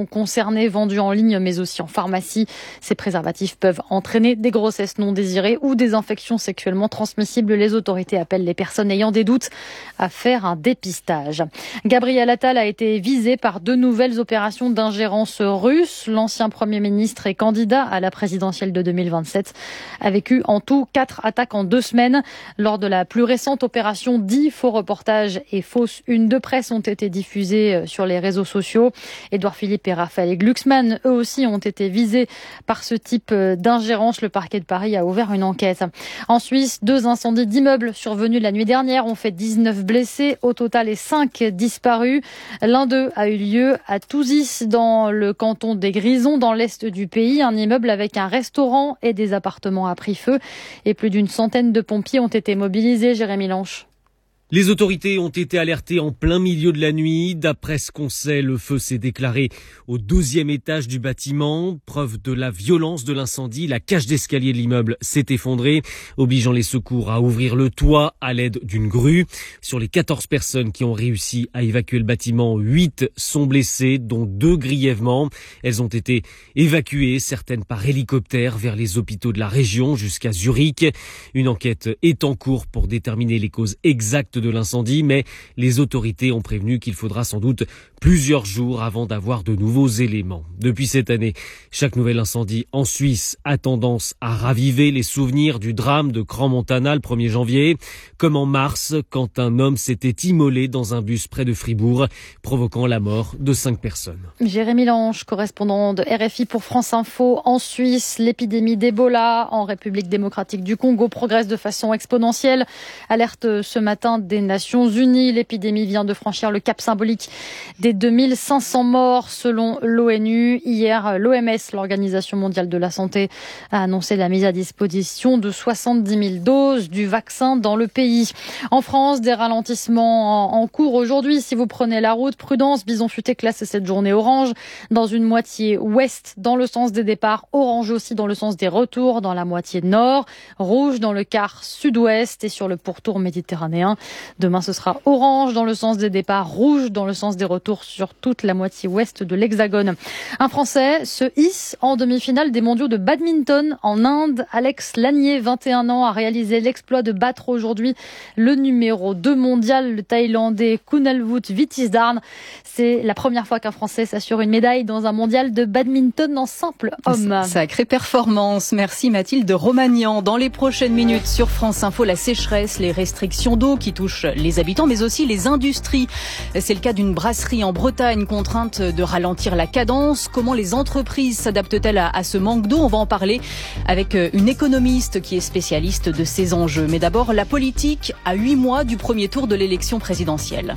sont concernés, vendus en ligne mais aussi en pharmacie. Ces préservatifs peuvent entraîner des grossesses non désirées ou des infections sexuellement transmissibles. Les autorités appellent les personnes ayant des doutes à faire un dépistage. Gabriel Attal a été visé par deux nouvelles opérations d'ingérence russe. L'ancien Premier ministre et candidat à la présidentielle de deux mille vingt-sept a vécu en tout quatre attaques en deux semaines. Lors de la plus récente opération, dix faux reportages et fausses unes de presse ont été diffusés sur les réseaux sociaux. Édouard Philippe et Raphaël Glucksmann, eux aussi, ont été visés par ce type d'ingérence. Le parquet de Paris a ouvert une enquête. En Suisse, deux incendies d'immeubles survenus la nuit dernière ont fait dix-neuf blessés. Au total, et cinq disparus. L'un d'eux a eu lieu à Touzis, dans le canton des Grisons, dans l'est du pays. Un immeuble avec un restaurant et des appartements a pris feu. Et plus d'une centaine de pompiers ont été mobilisés. Jérémy Lanche. Les autorités ont été alertées en plein milieu de la nuit. D'après ce qu'on sait, le feu s'est déclaré au douzième étage du bâtiment. Preuve de la violence de l'incendie, la cage d'escalier de l'immeuble s'est effondrée, obligeant les secours à ouvrir le toit à l'aide d'une grue. Sur les quatorze personnes qui ont réussi à évacuer le bâtiment, huit sont blessées, dont deux grièvement. Elles ont été évacuées, certaines par hélicoptère, vers les hôpitaux de la région jusqu'à Zurich. Une enquête est en cours pour déterminer les causes exactes de l'incendie, mais les autorités ont prévenu qu'il faudra sans doute plusieurs jours avant d'avoir de nouveaux éléments. Depuis cette année, chaque nouvel incendie en Suisse a tendance à raviver les souvenirs du drame de Crans-Montana le premier janvier, comme en mars, quand un homme s'était immolé dans un bus près de Fribourg, provoquant la mort de cinq personnes. Jérémy Lange, correspondant de R F I pour France Info. En Suisse, l'épidémie d'Ebola en République démocratique du Congo progresse de façon exponentielle. Alerte ce matin des Nations Unies. L'épidémie vient de franchir le cap symbolique des deux mille cinq cents morts selon l'ONU. Hier, l'O M S, l'Organisation mondiale de la santé, a annoncé la mise à disposition de soixante-dix mille doses du vaccin dans le pays. En France, des ralentissements en cours aujourd'hui. Si vous prenez la route, prudence, Bison Futé classe cette journée orange dans une moitié ouest dans le sens des départs, orange aussi dans le sens des retours dans la moitié nord, rouge dans le quart sud-ouest et sur le pourtour méditerranéen. Demain, ce sera orange dans le sens des départs, rouge dans le sens des retours sur toute la moitié ouest de l'Hexagone. Un Français se hisse en demi-finale des mondiaux de badminton en Inde. Alex Lanier, vingt et un ans, a réalisé l'exploit de battre aujourd'hui le numéro deux mondial, le Thaïlandais Kunalwut Vitisdarn. C'est la première fois qu'un Français s'assure une médaille dans un mondial de badminton en simple homme. Sacrée performance. Merci Mathilde Romagnan. Dans les prochaines minutes sur France Info, la sécheresse, les restrictions d'eau qui touchent les habitants mais aussi les industries. C'est le cas d'une brasserie en Bretagne contrainte de ralentir la cadence. Comment les entreprises s'adaptent-elles à, à ce manque d'eau? On va en parler avec une économiste qui est spécialiste de ces enjeux. Mais d'abord, la politique à huit mois du premier tour de l'élection présidentielle.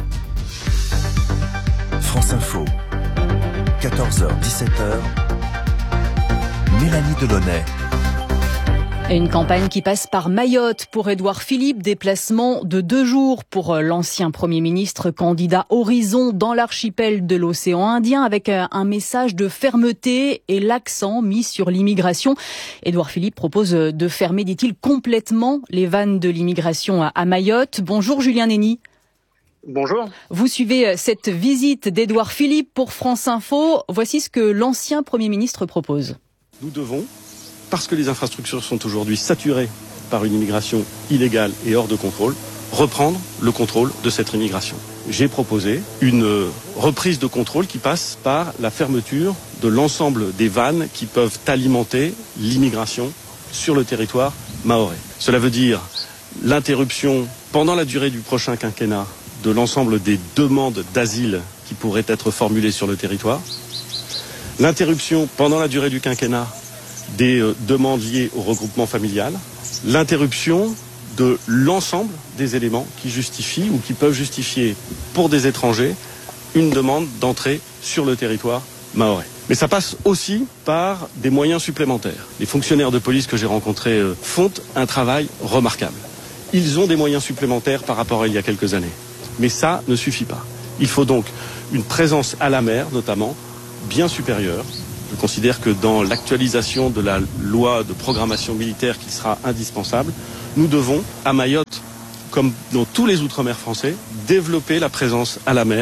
France Info, quatorze heures dix-sept heures, Mélanie Delaunay. Une campagne qui passe par Mayotte pour Édouard Philippe, déplacement de deux jours pour l'ancien Premier ministre, candidat Horizon dans l'archipel de l'océan Indien, avec un message de fermeté et l'accent mis sur l'immigration. Édouard Philippe propose de fermer, dit-il, complètement les vannes de l'immigration à Mayotte. Bonjour Julien Nény. Bonjour. Vous suivez cette visite d'Édouard Philippe pour France Info. Voici ce que l'ancien Premier ministre propose. Nous devons, parce que les infrastructures sont aujourd'hui saturées par une immigration illégale et hors de contrôle, reprendre le contrôle de cette immigration. J'ai proposé une reprise de contrôle qui passe par la fermeture de l'ensemble des vannes qui peuvent alimenter l'immigration sur le territoire mahorais. Cela veut dire l'interruption pendant la durée du prochain quinquennat de l'ensemble des demandes d'asile qui pourraient être formulées sur le territoire, l'interruption pendant la durée du quinquennat des euh, demandes liées au regroupement familial, l'interruption de l'ensemble des éléments qui justifient ou qui peuvent justifier pour des étrangers une demande d'entrée sur le territoire mahorais. Mais ça passe aussi par des moyens supplémentaires. Les fonctionnaires de police que j'ai rencontrés euh, font un travail remarquable. Ils ont des moyens supplémentaires par rapport à il y a quelques années. Mais ça ne suffit pas. Il faut donc une présence à la mer, notamment, bien supérieure. Je considère que dans l'actualisation de la loi de programmation militaire qui sera indispensable, nous devons, à Mayotte, comme dans tous les outre-mer français, développer la présence à la mer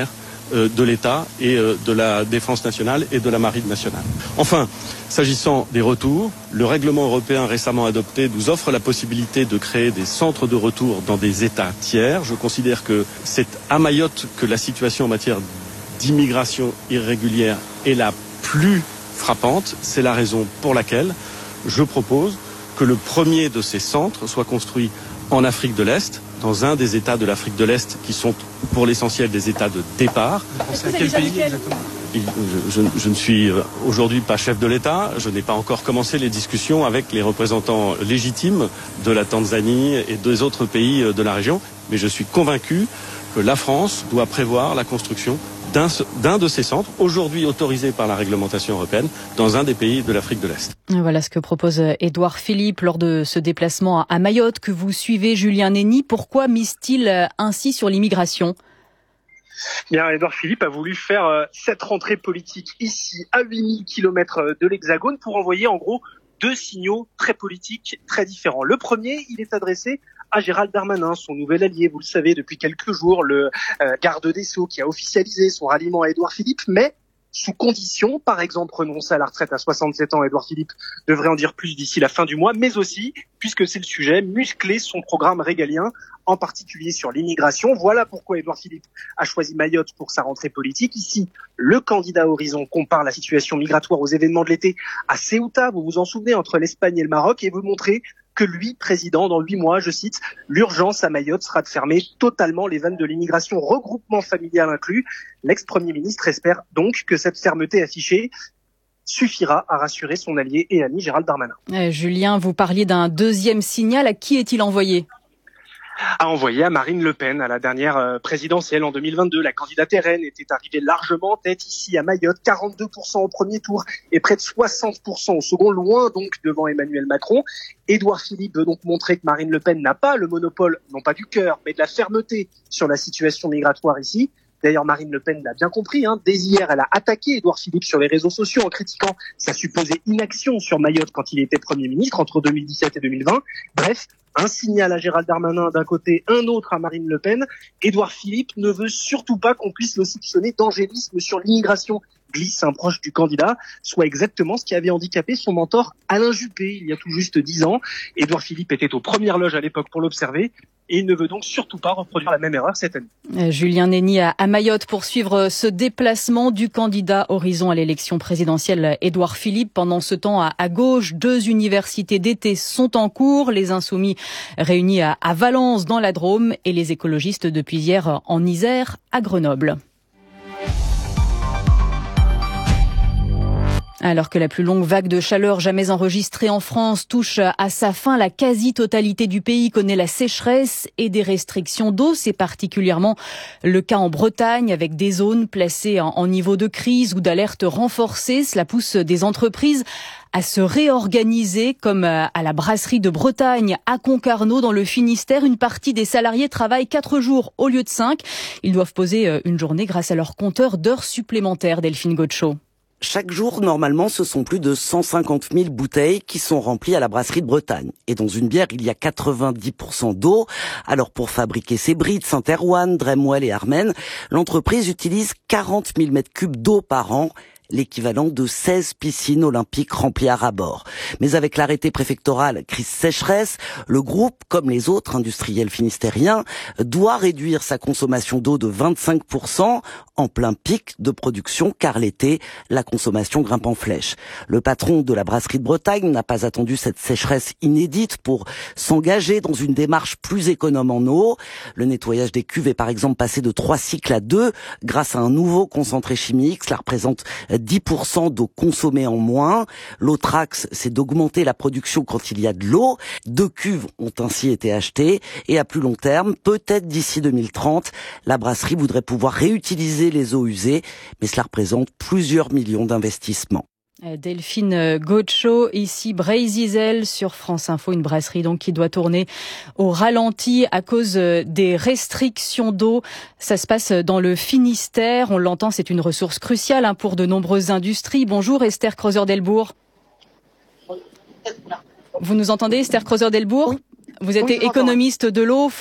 euh, de l'État et euh, de la Défense nationale et de la Marine nationale. Enfin, s'agissant des retours, le règlement européen récemment adopté nous offre la possibilité de créer des centres de retour dans des États tiers. Je considère que c'est à Mayotte que la situation en matière d'immigration irrégulière est la plus frappante. C'est la raison pour laquelle je propose que le premier de ces centres soit construit en Afrique de l'Est, dans un des États de l'Afrique de l'Est qui sont pour l'essentiel des États de départ. C'est quel pays exactement ? Je, je, je ne suis aujourd'hui pas chef de l'État, je n'ai pas encore commencé les discussions avec les représentants légitimes de la Tanzanie et des autres pays de la région, mais je suis convaincu que la France doit prévoir la construction d'un, d'un de ces centres, aujourd'hui autorisé par la réglementation européenne, dans un des pays de l'Afrique de l'Est. Voilà ce que propose Édouard Philippe lors de ce déplacement à Mayotte que vous suivez, Julien Néni. Pourquoi mise-t-il ainsi sur l'immigration ? Bien, Édouard Philippe a voulu faire euh, cette rentrée politique ici, à huit mille kilomètres de l'Hexagone, pour envoyer en gros deux signaux très politiques, très différents. Le premier, il est adressé à Gérald Darmanin, son nouvel allié, vous le savez, depuis quelques jours, le euh, garde des Sceaux qui a officialisé son ralliement à Édouard Philippe, mais sous condition, par exemple, renoncer à la retraite à soixante-sept ans. Édouard Philippe devrait en dire plus d'ici la fin du mois, mais aussi, puisque c'est le sujet, muscler son programme régalien, en particulier sur l'immigration. Voilà pourquoi Édouard Philippe a choisi Mayotte pour sa rentrée politique. Ici, le candidat Horizon compare la situation migratoire aux événements de l'été à Ceuta, vous vous en souvenez, entre l'Espagne et le Maroc, et veut montrer que lui, président, dans huit mois, je cite, l'urgence à Mayotte sera de fermer totalement les vannes de l'immigration, regroupement familial inclus. L'ex-premier ministre espère donc que cette fermeté affichée suffira à rassurer son allié et ami Gérald Darmanin. Euh, Julien, vous parliez d'un deuxième signal. À qui est-il envoyé ? A envoyé à Marine Le Pen à la dernière euh, présidentielle en deux mille vingt-deux. La candidate R N était arrivée largement en tête ici à Mayotte, quarante-deux pour cent au premier tour et près de soixante pour cent au second, loin donc devant Emmanuel Macron. Édouard Philippe veut donc montrer que Marine Le Pen n'a pas le monopole, non pas du cœur, mais de la fermeté sur la situation migratoire ici. D'ailleurs, Marine Le Pen l'a bien compris, hein. Dès hier, elle a attaqué Édouard Philippe sur les réseaux sociaux en critiquant sa supposée inaction sur Mayotte quand il était Premier ministre entre deux mille dix-sept et deux mille vingt. Bref, un signal à Gérald Darmanin d'un côté, un autre à Marine Le Pen. Édouard Philippe ne veut surtout pas qu'on puisse le soupçonner d'angélisme sur l'immigration, glisse un proche du candidat, soit exactement ce qui avait handicapé son mentor Alain Juppé il y a tout juste dix ans. Édouard Philippe était aux premières loges à l'époque pour l'observer et il ne veut donc surtout pas reproduire la même erreur cette année. Euh, Julien Néni à, à Mayotte pour suivre ce déplacement du candidat Horizon à l'élection présidentielle Édouard Philippe. Pendant ce temps, à, à gauche, deux universités d'été sont en cours. Les Insoumis réunis à, à Valence dans la Drôme et les écologistes depuis hier en Isère à Grenoble. Alors que la plus longue vague de chaleur jamais enregistrée en France touche à sa fin, la quasi-totalité du pays connaît la sécheresse et des restrictions d'eau. C'est particulièrement le cas en Bretagne, avec des zones placées en, en niveau de crise ou d'alerte renforcée. Cela pousse des entreprises à se réorganiser, comme à la brasserie de Bretagne à Concarneau dans le Finistère. Une partie des salariés travaillent quatre jours au lieu de cinq. Ils doivent poser une journée grâce à leur compteur d'heures supplémentaires. Delphine Gaucho. Chaque jour, normalement, ce sont plus de cent cinquante mille bouteilles qui sont remplies à la brasserie de Bretagne. Et dans une bière, il y a quatre-vingt-dix pour cent d'eau. Alors pour fabriquer ses brides, Saint-Erwan, Dremwell et Armen, l'entreprise utilise quarante mille mètres cubes d'eau par an, l'équivalent de seize piscines olympiques remplies à ras-bord. Mais avec l'arrêté préfectoral crise sécheresse, le groupe, comme les autres industriels finistériens, doit réduire sa consommation d'eau de vingt-cinq pour cent en plein pic de production, car l'été, la consommation grimpe en flèche. Le patron de la brasserie de Bretagne n'a pas attendu cette sécheresse inédite pour s'engager dans une démarche plus économe en eau. Le nettoyage des cuves est par exemple passé de trois cycles à deux grâce à un nouveau concentré chimique. Cela représente dix pour cent d'eau consommée en moins. L'autre axe, c'est d'augmenter la production quand il y a de l'eau. Deux cuves ont ainsi été achetées et à plus long terme, peut-être d'ici deux mille trente, la brasserie voudrait pouvoir réutiliser les eaux usées, mais cela représente plusieurs millions d'investissements. Delphine Gaucho, ici Brézizel sur France Info, une brasserie donc qui doit tourner au ralenti à cause des restrictions d'eau. Ça se passe dans le Finistère, on l'entend, c'est une ressource cruciale hein, pour de nombreuses industries. Bonjour Esther Creuser-Delbourg. Vous nous entendez Esther Creuser-Delbourg ? Vous êtes économiste de l'eau.